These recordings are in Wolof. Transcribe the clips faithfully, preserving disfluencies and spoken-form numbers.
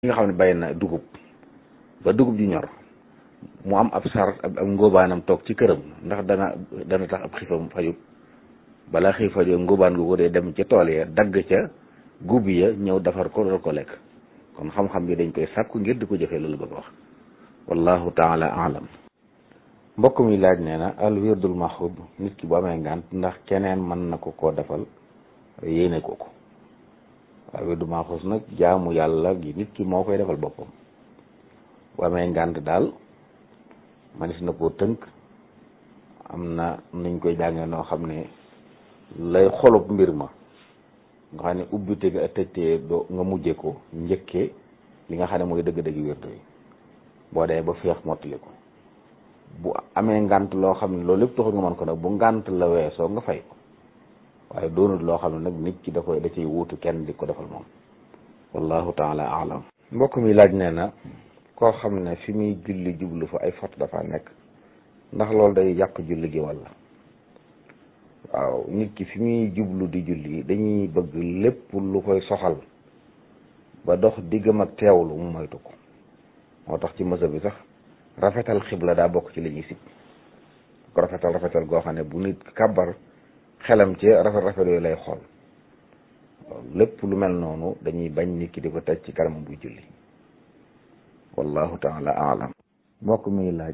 ki nga xam ne bàyyi na dugub ba dugub ji ñor mu am ab sar ab ngóobaanam toog ci këram ndax dana dana tax ab xiifam fajut balaa xiif fajoo ngóobaan gu ko dee dem ca tool ya dagg ca guub ya ñëw defar ko doon ko lekk kon xam-xam bi dañ koy sàkku ngir di ko jëfee loolu bëgg wax wallahu taala alam. mbokk mi laaj nee na al wirdul maxuud nit ki bu amee ngànt ndax keneen mën na ko koo defal yéene ko ko waaw wirdu maxuus nag jaamu yàlla gi nit ki moo koy defal boppam bu amee ngànt daal manis na koo tënk am na nuñ koy jàngee noo xam ne lay xolub mbir ma nga xam ne ubbite ga tëjtee doo nga mujje ko njëkkee li nga xam ne mooy dëgg-dëgg wirdu yi boo dee ba féex mottali ko bu amee ngànt loo xam ne loolu lépp taxul nga mën ko nag bu ngànt la weesoo nga fay ko waaye doonul loo xam ne nag nit ki da koy da ciy wuutu kenn di ko defal moom wallahu taala alam. mbokk mi laaj nee na koo xam ne fi muy julli jublu fa ay fot dafa nekk ndax loolu day yàq julli gi walla waaw nit ki fi muy jublu di julli dañuy bëgg lépp lu koy soxal ba dox diggam ak teewlu mu moytu ko moo tax ci mësa bi sax rafetal xibla daa bokk ci li ñuy sib ko rafetal rafetal goo xam ne bu nit kàbbar xelam ci rafet rafet yooyu lay xool lépp lu mel noonu dañuy bañ nit ki di ko teg ci kanam buy julli wallahu taala alam. mbokk mi laaj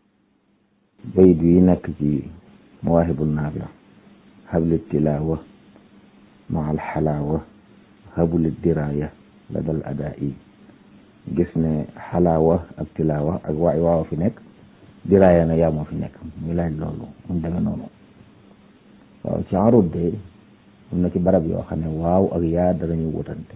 bayit yi nekk ci mawaahibu naafi habli tilaawa ma al xalaawa habli diraaya la dal adaa yi gis ne xalaawa ak tilaawa ak waay waaw fi nekk diraaya na yaa moo fi nekk muy laaj loolu mu demee noonu waaw ci arut de am na ci barab yoo xam ne waaw ak yaa danañu wutante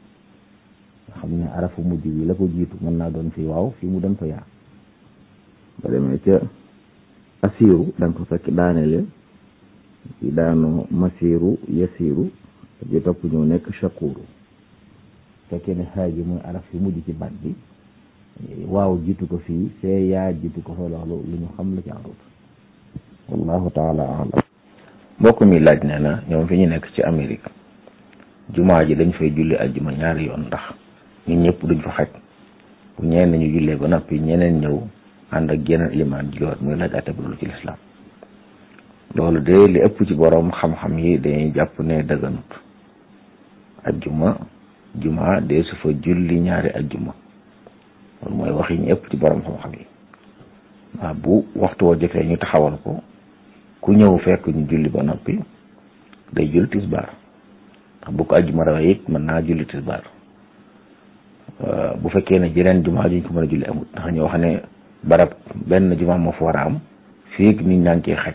nga xam ne arafu mujj bi la ko jiitu mën naa doon fi waaw fii mu doon fa yaa ba demee ca asiiru da nga ko fekk daanele ci daanu masiiru yasiiru bi topp ñëw nekk shakuuru fekkee ne xaaji mooy araf fi mujj ci baat bi waaw jiitu ko fii fee yaa jiitu ko fa loolu lu ñu xam la ci arut wallahu taala alam. mbokk mi laaj nee na ñoom fi ñu nekk ci Amérique jumaa ji dañ fay julli aljuma ñaari yoon ndax ñun ñëpp duñ fa xaj bu ñeen ñu jullee ba noppi ñeneen ñëw ànd ak yeneen ilimaan jiwaat muy laaj àtte loolu ci lislaam loolu de li ëpp ci boroom xam-xam yi dañuy jàpp ne dëgganut aljuma juma de su fa julli ñaari aljuma loolu mooy wax yi ñu ëpp ci boroom xam-xam yi waaw bu waxtu woo jotee ñu taxawal ko ku ñëw fekk ñu julli ba noppi day julli tisbaar ndax bu ko aljuma rawee it mën naa julli tisbaar bu fekkee ne jeneen juma juñ ko mën a julli amut ndax ñoo xam ne barab benn juma moo fa war a am fii nit ñaa ngi ciy xaj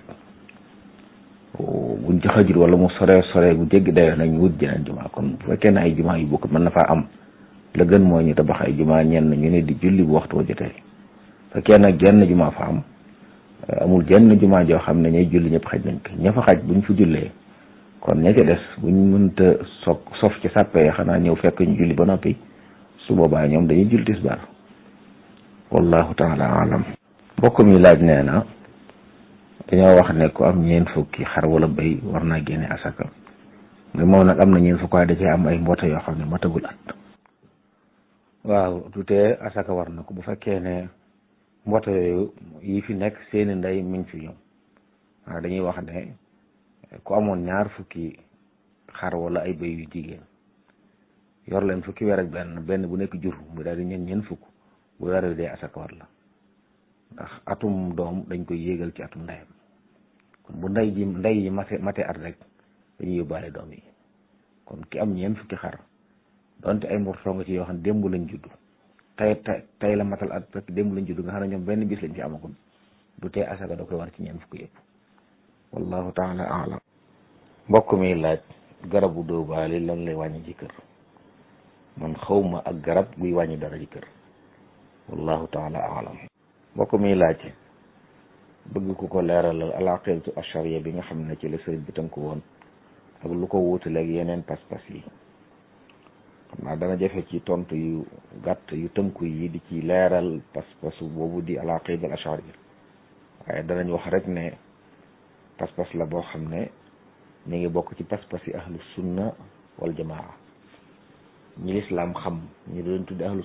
buñ ci xajul wala mu sore sore bu jéggi dayoo nañ wut jeneen juma kon bu fekkee ne ay juma yu bokk mën na faa am la gën mooy ñu tabax ay juma ñenn ñu ne di julli bu waxtu wa jotee fekkee nag jenn juma fa am amul jenn juma joo xam ne ñay julli ñëpp xaj nañ ko ña fa xaj buñ fa jullee kon ña ca des buñ mënta soog sof ci sàppee xanaa ñëw fekk ñu julli ba noppi su boobaa ñoom dañuy julli tisbaar wallahu taala alam. mbokk mi laaj nee na dañoo wax ne ku am ñeent fukki xar wala béy war naa génne asaka mais moom nag am na ñeent fukk waaye da cee am ay mboota yoo xam ne matagul at waaw tutee asaka war na ko bu fekkee ne mboota yooyu yi fi nekk seeni ndey mi ngi fi ñoom waaw dañuy wax ne ku amoon ñaar fukki xar wala ay béy yu jigéen yor leen fukki weer ak benn benn bu nekk jur mu daal di ñeen ñeen fukk bu weer wi dee asaka war la ndax atum doom dañ koy yéegal ci atum ndeyam kon bu ndey ji ndey yi mate mate at rek dañuy yóbbaale doom yi kon ki am ñeen fukki xar donte ay mbortoo nga ci yoo xam ne démb lañ judd tey tey la matal at rek démb lañ judd nga xam ne ñoom benn bis lañ ci amagul du tee asaka da koy war ci ñeen fukki yëpp wallahu taala alam. mbokk mi laaj garabu dóobaali lan lay wàññi ci kër man xawma ak garab guy wàññi dara ci kër wallahu taala alam. mbokk mi laaj bëgg ku ko leeralal al aqidatu ashariya bi nga xam ne ci la sëriñ bi tënku woon ak lu ko wuutaleeg yeneen pas-pas yi xam naa dana jafe ci tontu yu gàtt yu tënku yi di ci leeral pas-pasu boobu di al aqida al ashariya waaye danañ wax rek ne pas-pas la boo xam ne ñu ngi bokk ci pas-pas yi ahlu sunna wal jamaa ñi lislaam xam ñu doon tudde ahlu